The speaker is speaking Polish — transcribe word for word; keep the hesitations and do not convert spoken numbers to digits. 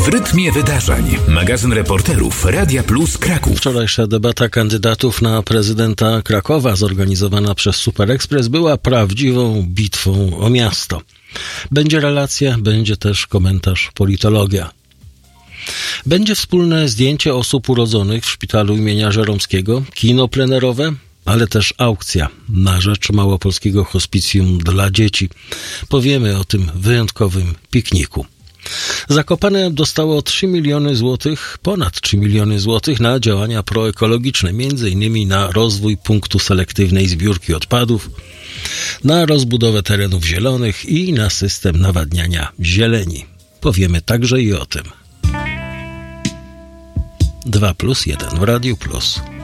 W rytmie wydarzeń. Magazyn reporterów Radia Plus Kraków. Wczorajsza debata kandydatów na prezydenta Krakowa zorganizowana przez Super Express była prawdziwą bitwą o miasto. Będzie relacja, będzie też komentarz politologia. Będzie wspólne zdjęcie osób urodzonych w szpitalu imienia Żeromskiego, kino plenerowe, ale też aukcja na rzecz Małopolskiego Hospicjum dla Dzieci. Powiemy o tym wyjątkowym pikniku. Zakopane dostało trzy miliony złotych, ponad trzy miliony złotych na działania proekologiczne, między innymi na rozwój punktu selektywnej zbiórki odpadów, na rozbudowę terenów zielonych i na system nawadniania zieleni. Powiemy także i o tym. dwa plus jeden w Radiu Plus.